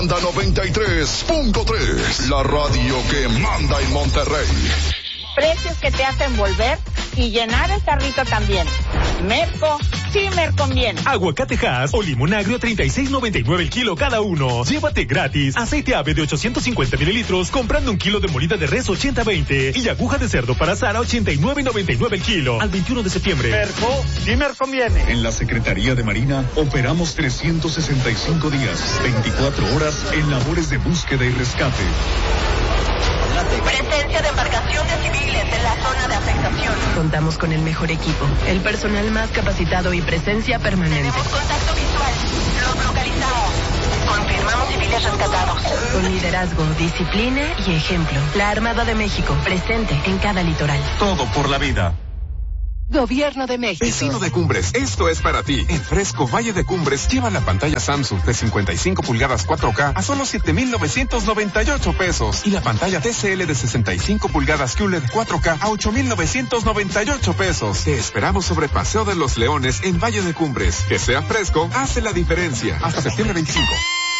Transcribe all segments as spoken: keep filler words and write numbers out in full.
noventa y tres punto tres, la radio que manda en Monterrey. Precios que te hacen volver y llenar el carrito también. Merco, sí me conviene. Aguacate Hass o limón agrio treinta y seis noventa y nueve el kilo cada uno. Llévate gratis aceite ave de ochocientos cincuenta mililitros comprando un kilo de molida de res ochenta veinte y aguja de cerdo para Sara ochenta y nueve noventa y nueve el kilo. Al veintiuno de septiembre. Merco, sí me conviene. En la Secretaría de Marina operamos trescientos sesenta y cinco días, veinticuatro horas en labores de búsqueda y rescate. Presencia de embarcaciones civiles en la zona de afectación. Contamos con el mejor equipo, el personal más capacitado y presencia permanente. Tenemos contacto visual. Los localizamos. Confirmamos civiles rescatados. Con liderazgo, disciplina y ejemplo. La Armada de México, presente en cada litoral. Todo por la vida. Gobierno de México. Vecino de Cumbres, esto es para ti. En Fresco Valle de Cumbres lleva la pantalla Samsung de cincuenta y cinco pulgadas cuatro K a solo siete mil novecientos noventa y ocho pesos y la pantalla T C L de sesenta y cinco pulgadas Q L E D cuatro K a ocho mil novecientos noventa y ocho pesos. Te esperamos sobre Paseo de los Leones en Valle de Cumbres. Que sea fresco, hace la diferencia. Hasta septiembre veinticinco.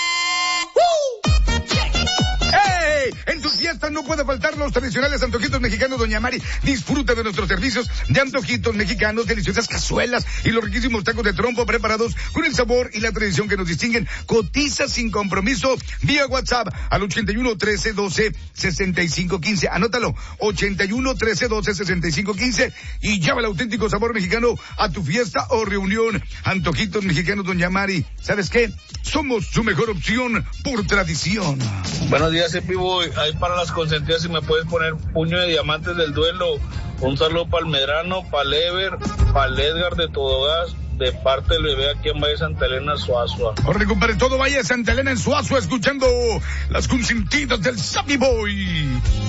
En tus fiestas no puede faltar los tradicionales antojitos mexicanos Doña Mari. Disfruta de nuestros servicios de antojitos mexicanos, deliciosas cazuelas y los riquísimos tacos de trompo preparados con el sabor y la tradición que nos distinguen. Cotiza sin compromiso vía WhatsApp al ochenta y uno, trece, doce, sesenta y cinco, quince. Anótalo, ochenta y uno, trece, doce, sesenta y cinco, quince y lleva el auténtico sabor mexicano a tu fiesta o reunión. Antojitos mexicanos Doña Mari. ¿Sabes qué? Somos su mejor opción por tradición. Buenos días, Epivo. Ahí para las consentidas, si me puedes poner puño de diamantes del duelo. Un saludo para el Medrano, para el Ever, para el Edgar de Todo Gas, de parte del bebé aquí en Valle Santa Elena, Suazua. Corre, compadre, todo Valle Santa Elena en Suazua, escuchando las consentidas del Sammy Boy.